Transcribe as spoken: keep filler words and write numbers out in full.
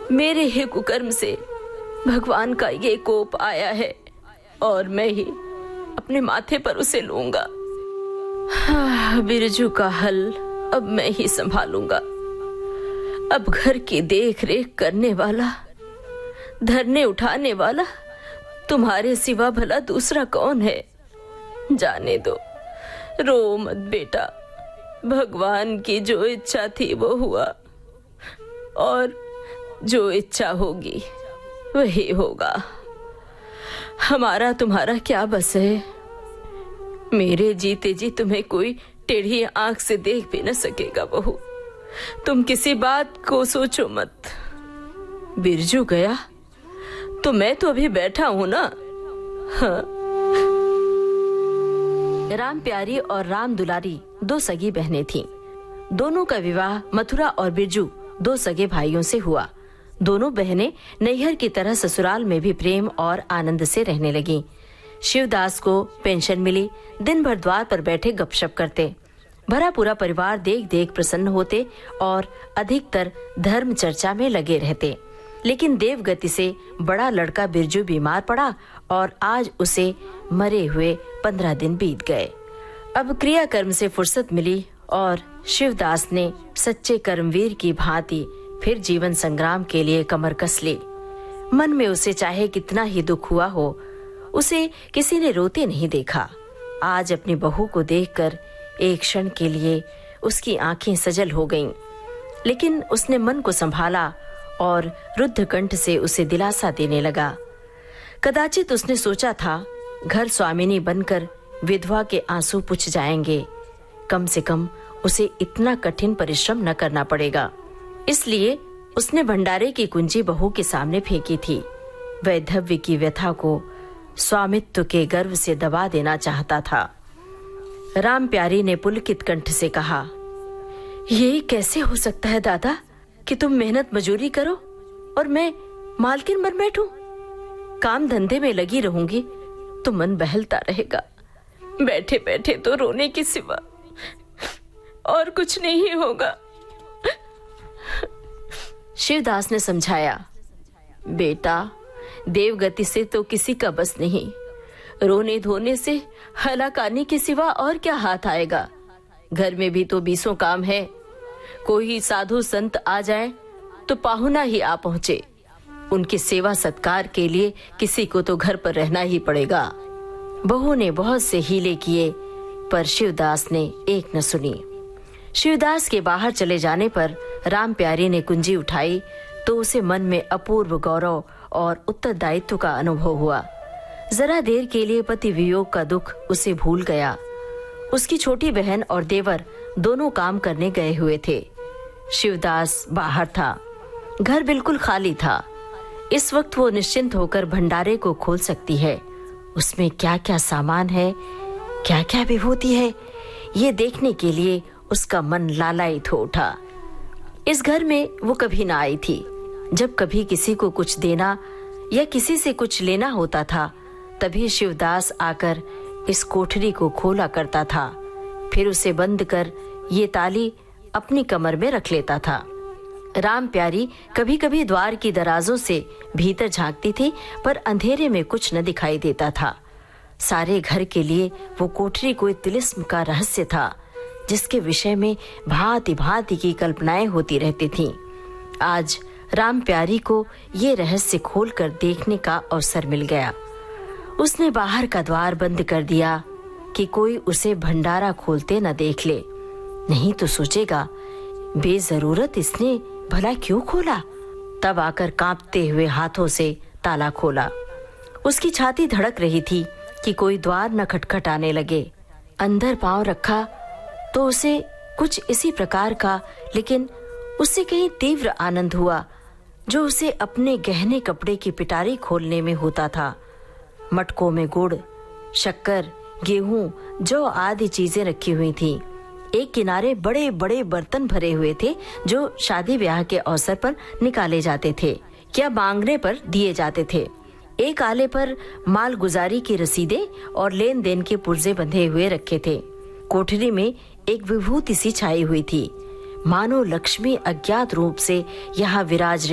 मेरे ही कुकर्म से भगवान का ये कोप आया है और मैं ही अपने माथे पर उसे लूंगा। हाँ, बिरजू का हल अब मैं ही संभालूंगा। अब घर की देख रेख करने वाला, धरने उठाने वाला तुम्हारे सिवा भला दूसरा कौन है? जाने दो, रो मत बेटा। भगवान की जो इच्छा थी वो हुआ और जो इच्छा होगी वही होगा। हमारा तुम्हारा क्या बस है? मेरे जीते जी तुम्हें कोई टेढ़ी आंख से देख भी न सकेगा बहू। तुम किसी बात को सोचो मत। बिरजू गया तो मैं तो अभी बैठा हूं ना। हाँ। राम प्यारी और राम दुलारी दो सगी बहनें थीं। दोनों का विवाह मथुरा और बिरजू दो सगे भाइयों से हुआ। दोनों बहनें नैहर की तरह ससुराल में भी प्रेम और आनंद से रहने लगीं। शिवदास को पेंशन मिली। दिन भर द्वार पर बैठे गपशप करते। भरा पूरा परिवार देख देख प्रसन्न होते और अधिकतर धर्म चर्चा में लगे रहते। लेकिन देवगति से बड़ा लड़का बिरजू बीमार पड़ा और आज उसे मरे हुए पंद्रह दिन बीत गए। अब क्रियाकर्म से फुर्सत मिली और शिवदास ने सच्चे कर्मवीर की भांति फिर जीवन संग्राम के लिए कमर कस ली। मन में उसे चाहे कितना ही दुख हुआ हो, उसे किसी ने रोते नहीं देखा। आज अपनी बहू को देखकर एक क्षण के लिए उसकी आंखें सजल हो गईं, लेकिन उसने मन को संभाला और रुद्ध कंठ से उसे दिलासा देने लगा। कदाचित उसने सोचा था घर स्वामिनी बनकर विधवा के आंसू पुछ जाएंगे। कम से कम उसे इतना कठिन परिश्रम न करना पड़ेगा। इसलिए उसने भंडारे की कुंजी बहू के सामने फेंकी थी। वैधव्य की व्यथा को स्वामित्व के गर्व से दबा देना चाहता था। राम प्यारी ने पुलकित कंठ से कहा, ये कैसे हो सकता है दादा कि तुम मेहनत मजूरी करो और मैं मालकिन बन बैठूं? काम धंधे में लगी रहूंगी तो मन बहलता रहेगा। बैठे बैठे तो रोने के सिवा और कुछ नहीं होगा। शिवदास ने समझाया, बेटा देवगति से तो किसी का बस नहीं। रोने धोने से हलाकानी के सिवा और क्या हाथ आएगा? घर में भी तो बीसों काम है। कोई साधु संत आ जाए तो पाहुना ही आ पहुंचे। उनकी सेवा सत्कार के लिए किसी को तो घर पर रहना ही पड़ेगा। बहू ने बहुत से हीले किए पर शिवदास ने एक न सुनी। शिवदास के बाहर चले जाने पर राम प्यारी ने कुंजी उठाई तो उसे मन में अपूर्व गौरव और उत्तरदायित्व का अनुभव हुआ। जरा देर के लिए पति वियोग का दुख उसे भूल गया। उसकी छोटी बहन और देवर दोनों काम करने गए हुए थे। शिवदास बाहर था। घर बिल्कुल खाली था। इस वक्त वो निश्चिंत होकर भंडारे को खोल सकती है। उसमें क्या क्या सामान है, क्या क्या विभूति है, ये देखने के लिए उसका मन लालायित हो उठा। इस घर में वो कभी ना आई थी। जब कभी किसी को कुछ देना या किसी से कुछ लेना होता था तभी शिवदास आकर इस कोठरी को खोला करता था। फिर उसे बंद कर ये ताली अपनी कमर में रख लेता था। राम प्यारी कभी कभी द्वार की दराजों से भीतर झांकती थी पर अंधेरे में कुछ न दिखाई देता था। सारे घर के लिए वो कोठरी कोई तिलिस्म का रहस्य था जिसके विषय में भांति भांति की कल्पनाएं होती रहती थीं। आज राम प्यारी को ये रहस्य खोलकर देखने का अवसर मिल गया। उसने बाहर का द्वार बंद कर दिया कि कोई उसे भंडारा खोलते न देख ले, नहीं तो सोचेगा बेजरूरत इसने भला क्यों खोला। तब आकर कांपते हुए हाथों से ताला खोला। उसकी छाती धड़क रही थी कि कोई द्वार न खटखटाने लगे। अंदर पांव रखा तो उसे कुछ इसी प्रकार का, लेकिन उससे कहीं तीव्र आनंद हुआ जो उसे अपने गहने कपड़े की पिटारी खोलने में होता था। मटकों में गुड़, शक्कर, गेहूं, जौ आदि चीजें रखी हुई थीं। एक किनारे बड़े बड़े बर्तन भरे हुए थे जो शादी ब्याह के अवसर पर निकाले जाते थे या मांगने पर दिए जाते थे। एक आले पर माल गुजारी की रसीदें और लेन देन के पुर्जे बंधे हुए रखे थे। कोठरी में एक विभूति सी छाई हुई थी, मानो लक्ष्मी अज्ञात रूप से यहाँ विराज